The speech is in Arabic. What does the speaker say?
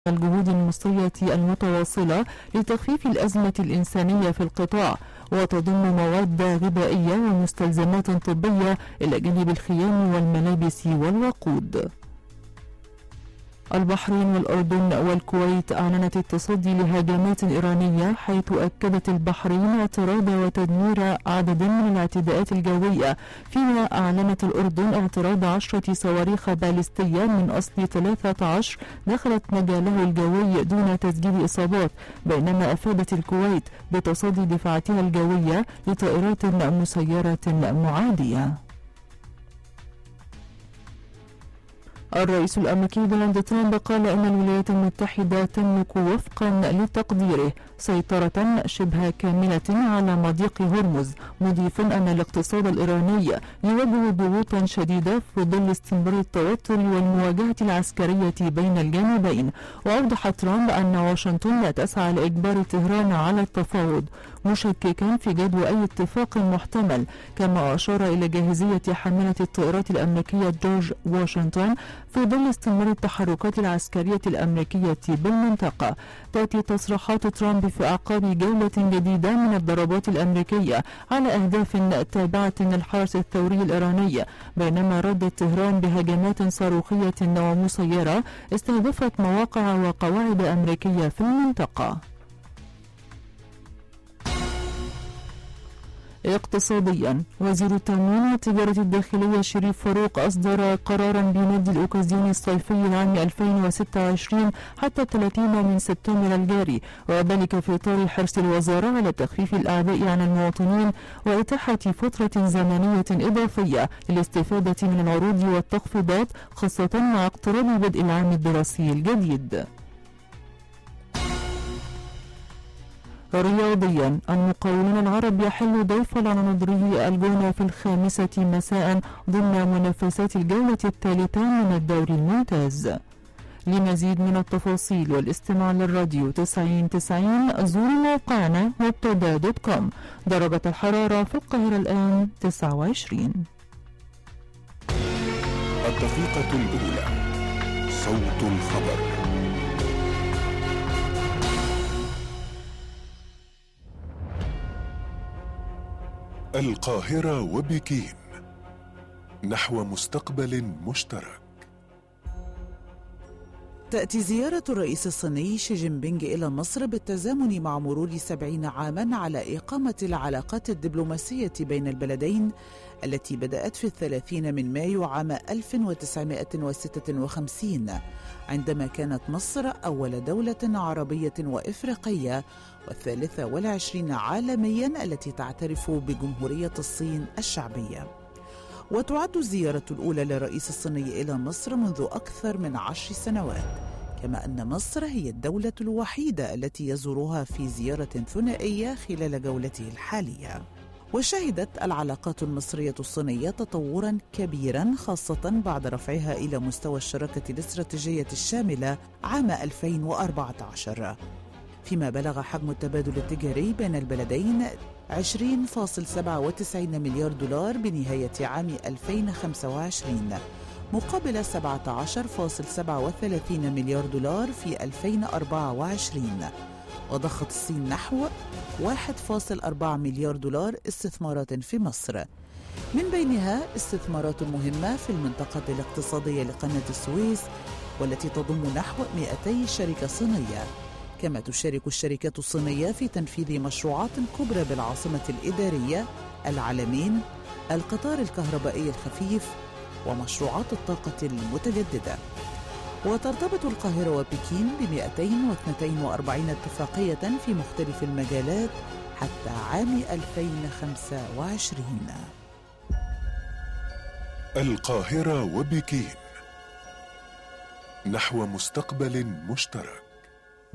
الجهود المصرية المتواصلة لتخفيف الأزمة الإنسانية في القطاع، وتضم مواد غذائية ومستلزمات طبية إلى جانب الخيام والملابس والوقود. البحرين والأردن والكويت أعلنت التصدي لهجمات إيرانية، حيث أكدت البحرين اعتراض وتدمير عدد من الاعتداءات الجوية، فيما أعلنت الأردن اعتراض 10 صواريخ باليستية من أصل 13 دخلت مجاله الجوي دون تسجيل إصابات، بينما أفادت الكويت بتصدي دفاعاتها الجوية لطائرات مسيرة معادية. الرئيس الأمريكي دونالد ترامب قال إن الولايات المتحدة تملك وفقا لتقديره سيطرة شبه كاملة على مضيق هرمز، مضيفا أن الاقتصاد الإيراني يواجه ضغوطا شديدة في ظل استمرار التوتر والمواجهة العسكرية بين الجانبين. وأوضح ترامب أن واشنطن لا تسعى لإجبار طهران على التفاوض، مشككا في جدوى أي اتفاق محتمل، كما أشار إلى جاهزية حاملة الطائرات الأمريكية جورج واشنطن في ظل استمرار التحركات العسكرية الأمريكية بالمنطقة. تأتي تصريحات ترامب في أعقاب جولة جديدة من الضربات الأمريكية على أهداف تابعة للحرس الثوري الإيراني، بينما ردت طهران بهجمات صاروخية ومسيرة استهدفت مواقع وقواعد أمريكية في المنطقة. اقتصاديا، وزير التموين والتجارة الداخلية شريف فاروق أصدر قرارا بمد الأوكازيون الصيفي العام 2026 حتى 30 من سبتمبر الجاري، وذلك في إطار حرص الوزارة على تخفيف الأعباء عن المواطنين وإتاحة فترة زمنية إضافية للاستفادة من العروض والتخفيضات، خاصة مع اقتراب بدء العام الدراسي الجديد. رياضيا، المقاولون العرب يحل ضيفا على نظره الجونة في 5 مساء ضمن منافسات الجولة الثالثة من الدوري الممتاز. لمزيد من التفاصيل والاستماع للراديو 9090 زور موقعنا مبتدا.com. درجة الحرارة في القاهرة الآن 29. الدقيقة الأولى، صوت الخبر. القاهرة وبكين نحو مستقبل مشترك. تأتي زيارة الرئيس الصيني شي جين بينغ إلى مصر بالتزامن مع مرور 70 عاماً على إقامة العلاقات الدبلوماسية بين البلدين التي بدأت في 30 من مايو عام 1956، عندما كانت مصر أول دولة عربية وإفريقية و23 عالمياً التي تعترف بجمهورية الصين الشعبية. وتعد الزيارة الأولى للرئيس الصيني إلى مصر منذ أكثر من 10 سنوات، كما أن مصر هي الدولة الوحيدة التي يزورها في زيارة ثنائية خلال جولته الحالية. وشهدت العلاقات المصرية الصينية تطوراً كبيراً، خاصة بعد رفعها إلى مستوى الشراكة الاستراتيجية الشاملة عام 2014، فيما بلغ حجم التبادل التجاري بين البلدين 20.97 مليار دولار بنهاية عام 2025 مقابل 17.37 مليار دولار في 2024. وضخت الصين نحو 1.4 مليار دولار استثمارات في مصر، من بينها استثمارات مهمة في المنطقة الاقتصادية لقناة السويس والتي تضم نحو 200 شركة صينية. كما تشارك الشركات الصينية في تنفيذ مشروعات كبرى بالعاصمة الإدارية، العلمين، القطار الكهربائي الخفيف، ومشروعات الطاقة المتجددة. وترتبط القاهرة وبكين ب 242 اتفاقية في مختلف المجالات حتى عام 2025. القاهرة وبكين نحو مستقبل مشترك.